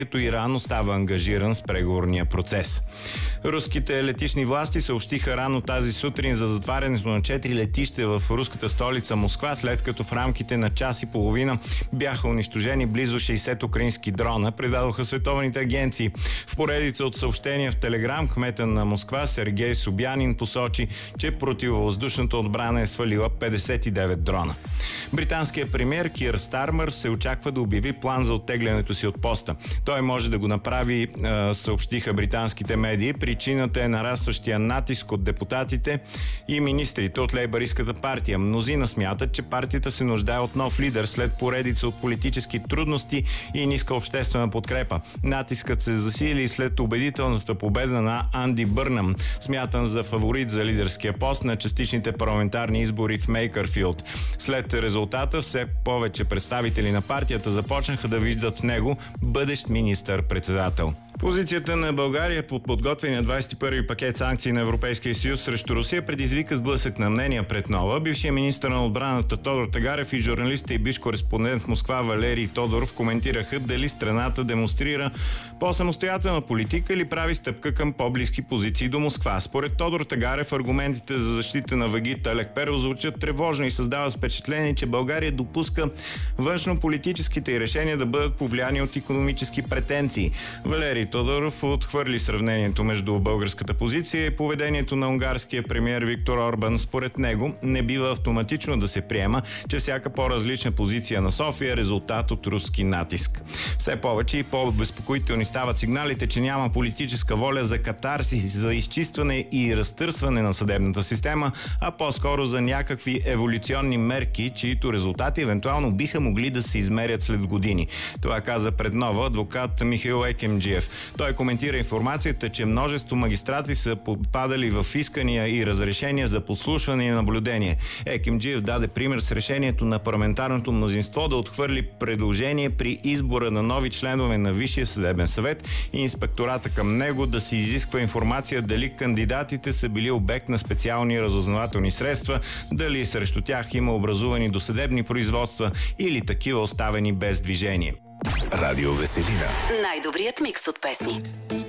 като Иран остава ангажиран с преговорния процес. Руските летищни власти съобщиха рано тази сутрин за затварянето на 4 летища в руската столица Москва, след като в рамките на час и половина бяха унищожени близо 60 украински дрона, предадоха световните агенции. В поредица от съобщения в Телеграм, кмета на Москва Сергей Собянин посочи, че противовъздушната отбрана е свалила 59 дрона. Британският премиер Кир Стармър се очаква да обяви план за оттеглянето си от поста. Той може да го направи, съобщиха британските медии. Причината е нарастващия натиск от депутатите и министрите от лейбъристската партия. Мнозина смятат, че партията се нуждае от нов лидер след поредица от политически трудности и ниска обществена подкрепа. Натискът се засили след убедителната победа на Анди Бърнам, смятан за фаворит за лидерския пост на частичните парламентарни избори в Мейкърфилд. След резултата все повече представители на партията започнаха да виждат в него бъдещ министър-председател. Позицията на България по подготвения 21-и пакет санкции на Европейския съюз срещу Русия предизвика сблъсък на мнения пред Нова. Бившият министър на отбраната Тодор Тагарев и журналистът и бивш кореспондент в Москва Валерий Тодоров коментираха дали страната демонстрира по-самостоятелна политика или прави стъпка към по-близки позиции до Москва. Според Тодор Тагарев аргументите за защита на вагита Алекперов звучат тревожно и създават впечатление, че България допуска външно-политическите решения да бъдат повлияни от икономически претенции. Валерий Тодоров отхвърли сравнението между българската позиция и поведението на унгарския премиер Виктор Орбан. Според него не бива автоматично да се приема, че всяка по-различна позиция на София е резултат от руски натиск. Все повече и по-безпокоителни стават сигналите, че няма политическа воля за катарсис, за изчистване и разтърсване на съдебната система, а по-скоро за някакви еволюционни мерки, чието резултати евентуално биха могли да се измерят след години. Това каза пред Нова адвокат Михаил Екимджиев. Той коментира информацията, че множество магистрати са попадали в искания и разрешения за подслушване и наблюдение. Екимджиев даде пример с решението на парламентарното мнозинство да отхвърли предложение при избора на нови членове на Висшия съдебен съвет и инспектората към него да се изисква информация дали кандидатите са били обект на специални разузнавателни средства, дали срещу тях има образувани досъдебни производства или такива оставени без движение. Радио Веселина. Най-добрият микс от песни.